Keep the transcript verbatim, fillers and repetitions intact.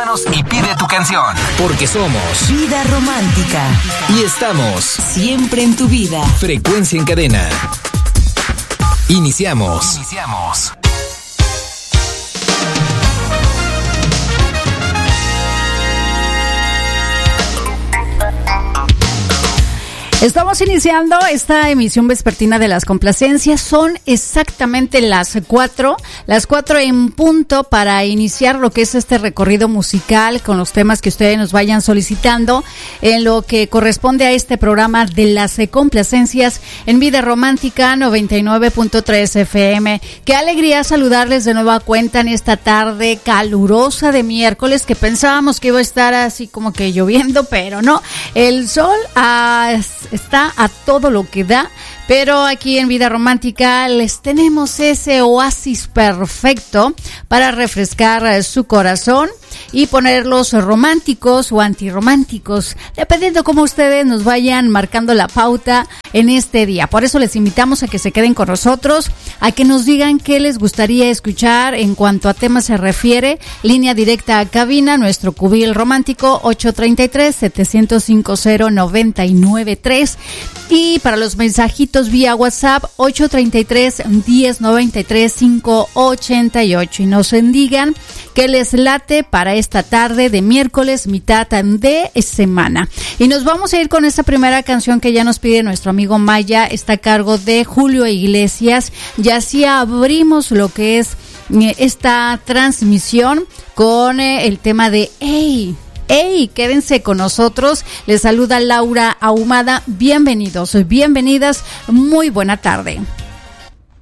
Llámanos y pide tu canción. Porque somos Vida Romántica. Y estamos siempre en tu vida. Frecuencia en Cadena. Iniciamos. Iniciamos. Estamos iniciando esta emisión vespertina de las complacencias. Son exactamente las cuatro, las cuatro en punto para iniciar lo que es este recorrido musical con los temas que ustedes nos vayan solicitando en lo que corresponde a este programa de las complacencias en Vida Romántica noventa y nueve punto tres F M. Qué alegría saludarles de nueva cuenta en esta tarde calurosa de miércoles, que pensábamos que iba a estar así como que lloviendo, pero no. El sol ha... está a todo lo que da, pero aquí en Vida Romántica les tenemos ese oasis perfecto para refrescar su corazón y ponerlos románticos o antirrománticos, dependiendo cómo ustedes nos vayan marcando la pauta en este día. Por eso les invitamos a que se queden con nosotros, a que nos digan qué les gustaría escuchar en cuanto a temas se refiere. Línea directa a cabina, nuestro cubil romántico ocho tres tres, siete cero cinco cero, nueve nueve tres, y para los mensajitos vía WhatsApp ocho tres tres, diez noventa y tres, cinco ochenta y ocho, y nos digan qué les late para esta tarde de miércoles, mitad de semana. Y nos vamos a ir con esta primera canción que ya nos pide nuestro amigo Maya, está a cargo de Julio Iglesias, y así abrimos lo que es esta transmisión con el tema de Hey. Hey, quédense con nosotros. Les saluda Laura Ahumada. Bienvenidos, bienvenidas. Muy buena tarde.